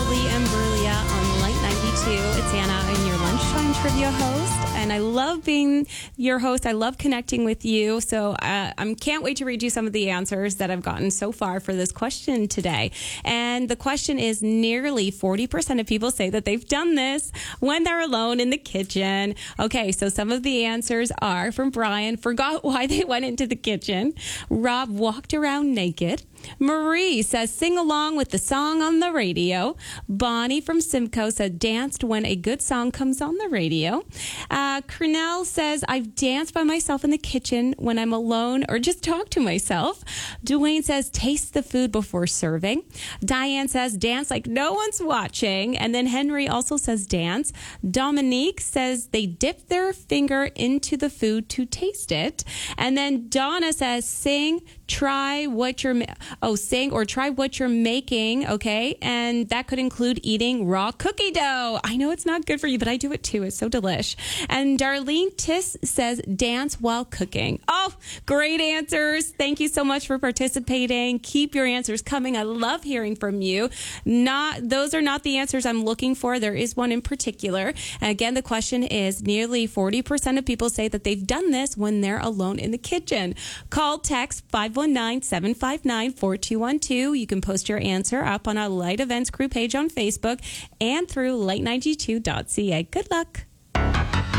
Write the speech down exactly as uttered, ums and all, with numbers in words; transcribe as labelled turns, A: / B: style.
A: Lee and Brulia on Light ninety-two. It's Anna, I'm your lunchtime trivia host, and I love being your host. I love connecting with you, so uh, I can't wait to read you some of the answers that I've gotten so far for this question today. And the question is, nearly forty percent of people say that they've done this when they're alone in the kitchen. Okay, so some of the answers are from Brian: forgot why they went into the kitchen. Rob walked around naked. Marie says, sing along with the song on the radio. Bonnie from Simcoe said, danced when a good song comes on the radio. Uh, Cornell says, I've danced by myself in the kitchen when I'm alone or just talk to myself. Dwayne says, taste the food before serving. Diane says, dance like no one's watching. And then Henry also says, dance. Dominique says, they dip their finger into the food to taste it. And then Donna says, sing, try what you're... Oh, sing or try what you're making, okay? And that could include eating raw cookie dough. I know it's not good for you, but I do it too. It's so delish. And Darlene Tiss says, dance while cooking. Oh, great answers. Thank you so much for participating. Keep your answers coming. I love hearing from you. Not Those are not the answers I'm looking for. There is one in particular. And again, the question is, nearly forty percent of people say that they've done this when they're alone in the kitchen. Call, text five one nine, seven five nine, four two one two. You can post your answer up on our Light Events Crew page on Facebook and through light ninety-two dot c a. Good luck.